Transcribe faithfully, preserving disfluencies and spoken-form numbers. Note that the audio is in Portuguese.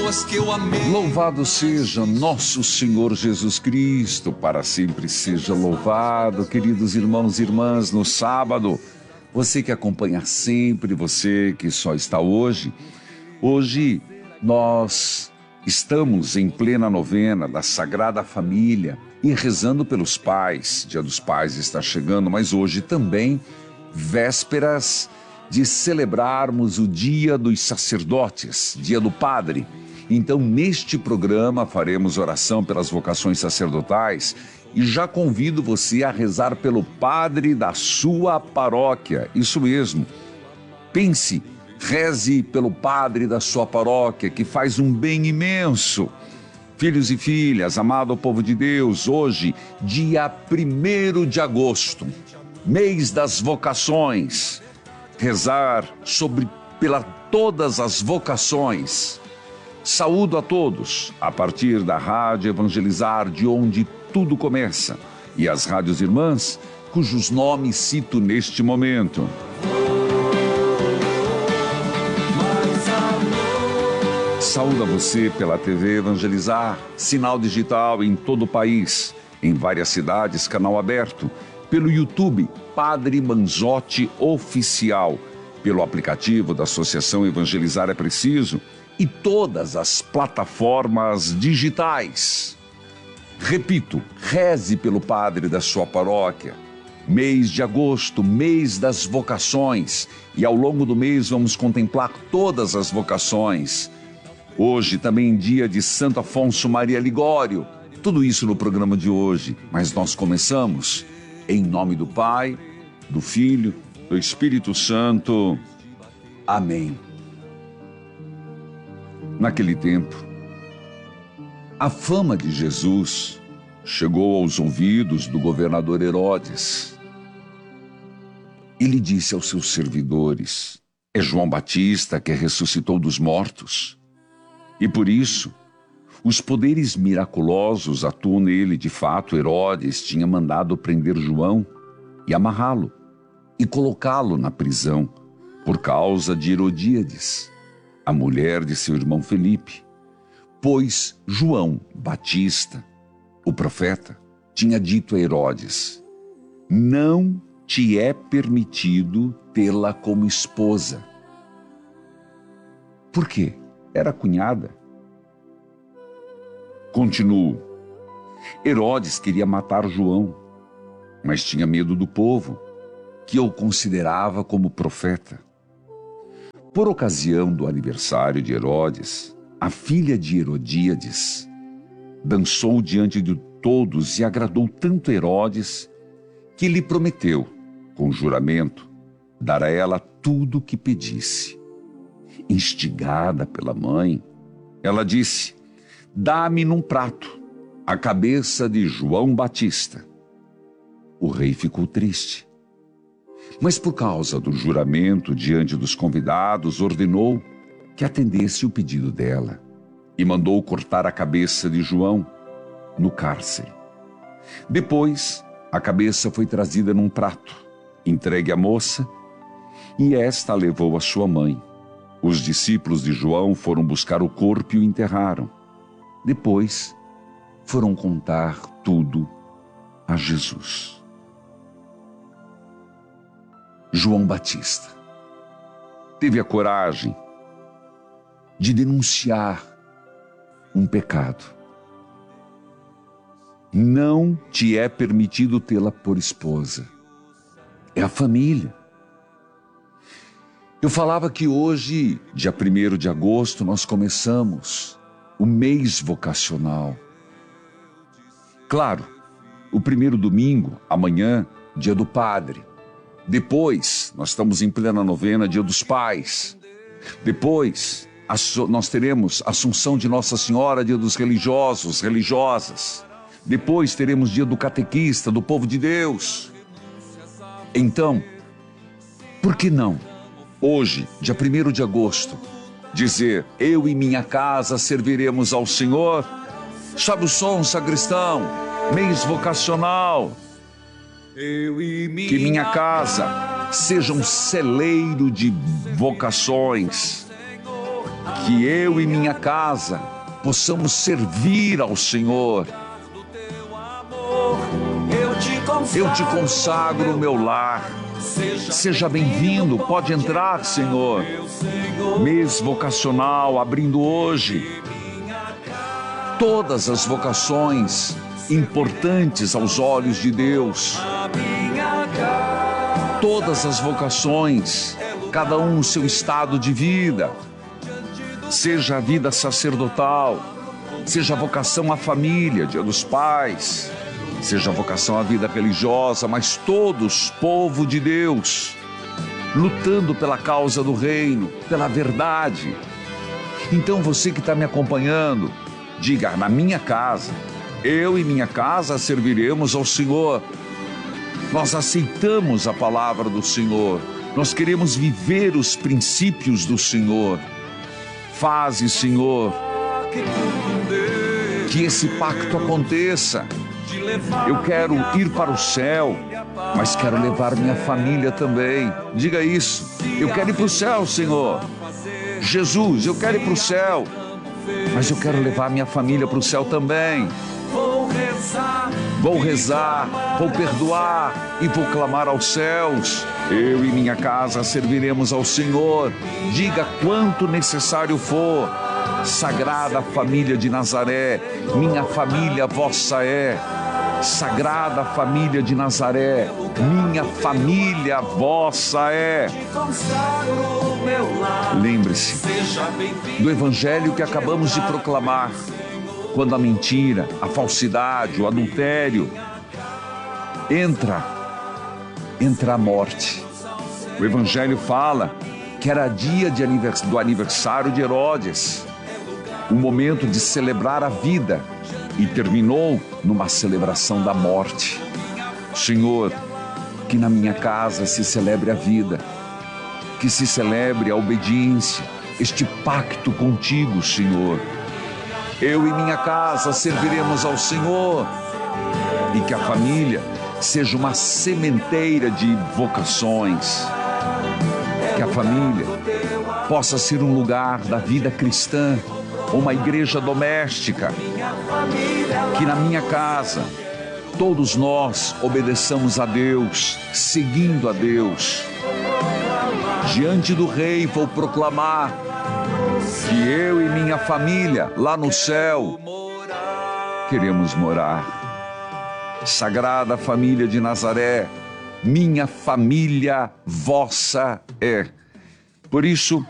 pessoas que eu amei. Louvado seja nosso Senhor Jesus Cristo, para sempre seja louvado. Queridos irmãos e irmãs, no sábado, você que acompanha sempre, você que só está hoje, hoje nós estamos em plena novena da Sagrada Família e rezando pelos pais. Dia dos Pais está chegando, mas hoje também vésperas de celebrarmos o Dia dos Sacerdotes, Dia do Padre. Então, neste programa, faremos oração pelas vocações sacerdotais e já convido você a rezar pelo padre da sua paróquia. Isso mesmo. Pense, reze pelo padre da sua paróquia, que faz um bem imenso. Filhos e filhas, amado povo de Deus, hoje, dia primeiro de agosto, mês das vocações, rezar sobre pela todas as vocações. Saúdo a todos, a partir da Rádio Evangelizar, de onde tudo começa, e as rádios irmãs, cujos nomes cito neste momento. Saúdo a você pela T V Evangelizar, sinal digital em todo o país, em várias cidades, canal aberto, pelo YouTube, Padre Manzotti Oficial, pelo aplicativo da Associação Evangelizar é Preciso e todas as plataformas digitais. Repito, reze pelo padre da sua paróquia. Mês de agosto, mês das vocações, e ao longo do mês vamos contemplar todas as vocações. Hoje também dia de Santo Afonso Maria Ligório. Tudo isso no programa de hoje, mas nós começamos em nome do Pai, do Filho, do Espírito Santo. Amém. Naquele tempo, a fama de Jesus chegou aos ouvidos do governador Herodes. Ele disse aos seus servidores: é João Batista que ressuscitou dos mortos. E por isso, os poderes miraculosos atuam nele. De fato, Herodes tinha mandado prender João e amarrá-lo e colocá-lo na prisão por causa de Herodíades, a mulher de seu irmão Felipe, pois João Batista, o profeta, tinha dito a Herodes: não te é permitido tê-la como esposa. Por quê? Era cunhada. Continuo. Herodes queria matar João, mas tinha medo do povo, que o considerava como profeta. Por ocasião do aniversário de Herodes, a filha de Herodíades dançou diante de todos e agradou tanto Herodes que lhe prometeu, com juramento, dar a ela tudo o que pedisse. Instigada pela mãe, ela disse: dá-me num prato a cabeça de João Batista. O rei ficou triste, mas por causa do juramento diante dos convidados, ordenou que atendesse o pedido dela e mandou cortar a cabeça de João no cárcere. Depois, a cabeça foi trazida num prato, entregue à moça, e esta a levou à sua mãe. Os discípulos de João foram buscar o corpo e o enterraram. Depois, foram contar tudo a Jesus. João Batista teve a coragem de denunciar um pecado. Não te é permitido tê-la por esposa. É a família. Eu falava que hoje, dia primeiro de agosto, nós começamos o mês vocacional. Claro, o primeiro domingo, amanhã, dia do Padre. Depois, nós estamos em plena novena, dia dos Pais. Depois, nós teremos Assunção de Nossa Senhora, dia dos religiosos, religiosas. Depois teremos dia do catequista, do povo de Deus. Então, por que não? Hoje, dia primeiro de agosto, dizer: eu e minha casa serviremos ao Senhor. Sobe o som, sacristão, mês vocacional. Que minha casa seja um celeiro de vocações. que eu e minha casa possamos servir ao Senhor. Eu te consagro o meu lar. Seja bem-vindo, pode entrar, Senhor. Mês vocacional abrindo hoje. Todas as vocações importantes aos olhos de Deus. Todas as vocações, cada um no seu estado de vida. Seja a vida sacerdotal, seja a vocação à família, Dia dos Pais, seja a vocação à vida religiosa, mas todos, povo de Deus, lutando pela causa do reino, pela verdade. Então você que está me acompanhando, diga: na minha casa, eu e minha casa serviremos ao Senhor. Nós aceitamos a palavra do Senhor, nós queremos viver os princípios do Senhor. Faze, Senhor, que esse pacto aconteça. Eu quero ir para o céu, mas quero levar minha família também. Diga isso. Eu quero ir para o céu, Senhor. Jesus, eu quero ir para o céu, mas eu quero levar minha família para o céu também. Vou rezar, vou rezar, vou perdoar e vou clamar aos céus. Eu e minha casa serviremos ao Senhor. Diga quanto necessário for. Sagrada família de Nazaré, minha família vossa é. Sagrada família de Nazaré, minha família vossa é. Lembre-se do evangelho que acabamos de proclamar. Quando a mentira, a falsidade, o adultério entra, entra a morte. O evangelho fala que era dia de anivers- do aniversário de Herodes, o momento de celebrar a vida, e terminou numa celebração da morte. Senhor, que na minha casa se celebre a vida, que se celebre a obediência, este pacto contigo, Senhor. Eu e minha casa serviremos ao Senhor, e que a família seja uma sementeira de vocações, que a família possa ser um lugar da vida cristã, uma igreja doméstica, que na minha casa todos nós obedeçamos a Deus, seguindo a Deus. Diante do Rei vou proclamar que eu e minha família lá no céu queremos morar. Sagrada família de Nazaré, minha família vossa é. Por isso,